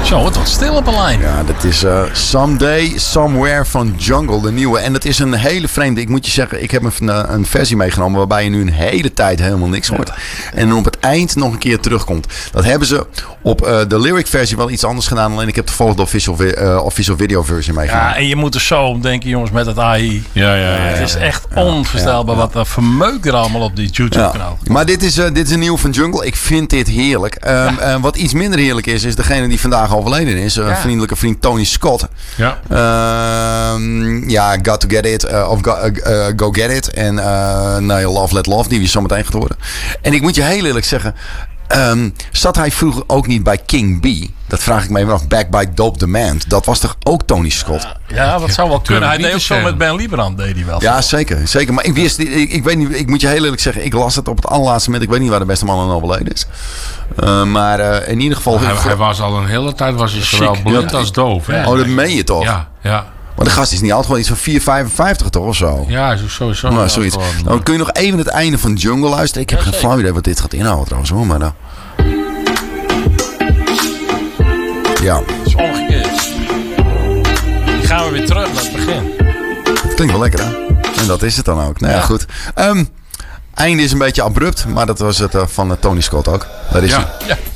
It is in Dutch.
Zo, het wordt stil op een lijn. Ja, dat is Someday, Somewhere van Jungle, de nieuwe. En dat is een hele vreemde. Ik moet je zeggen, ik heb een versie meegenomen waarbij je nu een hele tijd helemaal niks hoort. En dan op het eind nog een keer terugkomt. Dat hebben ze op de lyric versie wel iets anders gedaan. Alleen ik heb toevallig de official video versie meegenomen. Ja, en je moet er zo denken, jongens, met het AI. Ja. Het is echt onvoorstelbaar wat er vermeukt er allemaal op die YouTube-kanaal. Ja. Maar dit is een nieuw van Jungle. Ik vind dit heerlijk. Wat iets minder heerlijk is degene die vandaag overleden is. Vriendelijke vriend Tony Scott. Ja. Got to Get It. Of Go Get It. En Love Let Love. Die we zo meteen gaat horen. En ik moet je heel eerlijk zeggen. Zat hij vroeger ook niet bij King B? Dat vraag ik me even af. Back by Dope Demand. Dat was toch ook Tony Scott? Ja, dat zou wel kunnen. Hij deed ook zo met Ben Lieberand. Deed hij wel. Ja, zeker. Maar ik wist, ik weet niet. Ik moet je heel eerlijk zeggen. Ik las het op het allerlaatste moment. Ik weet niet waar de beste man aan overleden is. Maar in ieder geval. Hij was al een hele tijd zowel blind als doof. Hè? Oh, dat meen je toch? Ja. Maar de gast is niet altijd gewoon iets van 4,55 toch of zo? Ja, sowieso. Nou, zoiets. Dan kun je nog even het einde van Jungle luisteren. Ik heb geen flauw idee wat dit gaat inhouden trouwens hoor. Maar ja. Dat is omgekeerd. Dan gaan we weer terug naar het begin. Dat klinkt wel lekker hè? En dat is het dan ook. Nou ja, goed. Einde is een beetje abrupt. Maar dat was het van Tony Scott ook. Daar is hij. Ja.